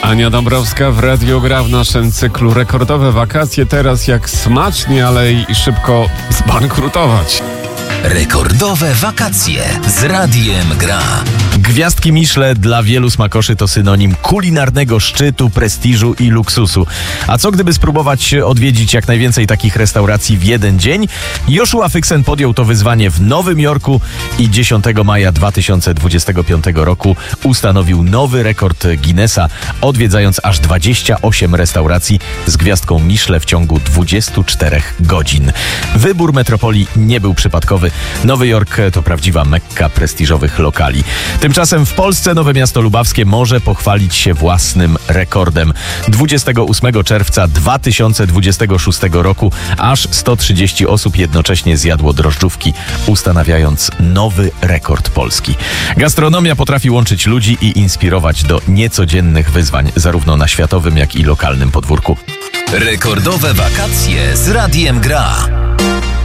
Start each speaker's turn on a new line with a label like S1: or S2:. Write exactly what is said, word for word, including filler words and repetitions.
S1: Ania Dąbrowska w Radiu Gra w naszym cyklu Rekordowe wakacje. Teraz jak smacznie, ale i szybko zbankrutować.
S2: Rekordowe wakacje z Radiem Gra.
S3: Gwiazdki Michelin dla wielu smakoszy to synonim kulinarnego szczytu, prestiżu i luksusu. A co gdyby spróbować odwiedzić jak najwięcej takich restauracji w jeden dzień? Joshua Fixen podjął to wyzwanie w Nowym Jorku i dziesiątego maja dwa tysiące dwudziestego piątego roku ustanowił nowy rekord Guinnessa, odwiedzając aż dwadzieścia osiem restauracji z gwiazdką Michelin w ciągu dwudziestu czterech godzin. Wybór metropolii nie był przypadkowy. Nowy Jork to prawdziwa mekka prestiżowych lokali. Tymczasem w Polsce Nowe Miasto Lubawskie może pochwalić się własnym rekordem. dwudziestego ósmego czerwca dwa tysiące dwudziestego szóstego roku aż sto trzydzieści osób jednocześnie zjadło drożdżówki, ustanawiając nowy rekord Polski. Gastronomia potrafi łączyć ludzi i inspirować do niecodziennych wyzwań, zarówno na światowym, jak i lokalnym podwórku.
S2: Rekordowe wakacje z Radiem Gra.